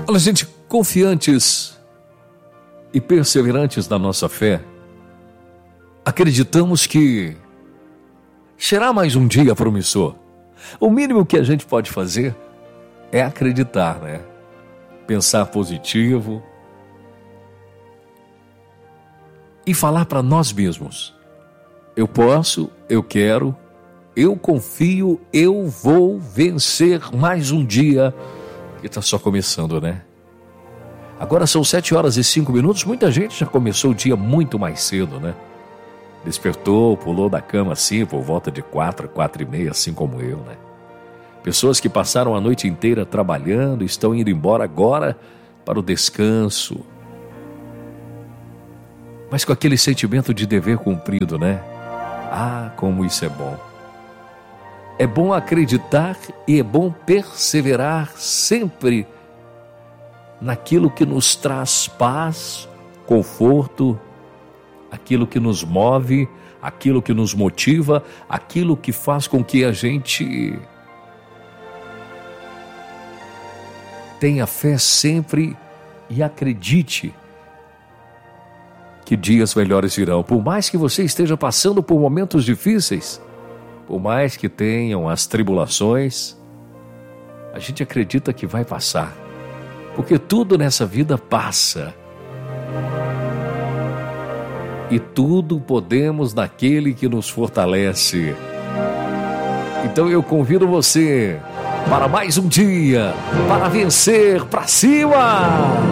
Olha, gente, confiantes e perseverantes na nossa fé, acreditamos que será mais um dia promissor. O mínimo que a gente pode fazer é acreditar, né? Pensar positivo e falar para nós mesmos: eu posso, eu quero, eu confio, eu vou vencer mais um dia que está só começando, né? Agora são 7h05, muita gente já começou o dia muito mais cedo, né? Despertou, pulou da cama assim, por volta de 4h30, assim como eu, né? Pessoas que passaram a noite inteira trabalhando, estão indo embora agora para o descanso. Mas com aquele sentimento de dever cumprido, né? Ah, como isso é bom. É bom acreditar e é bom perseverar sempre naquilo que nos traz paz, conforto, aquilo que nos move, aquilo que nos motiva, aquilo que faz com que a gente tenha fé sempre e acredite que dias melhores virão. Por mais que você esteja passando por momentos difíceis, por mais que tenham as tribulações, a gente acredita que vai passar, porque tudo nessa vida passa. E tudo podemos naquele que nos fortalece. Então eu convido você para mais um dia, para vencer, para cima!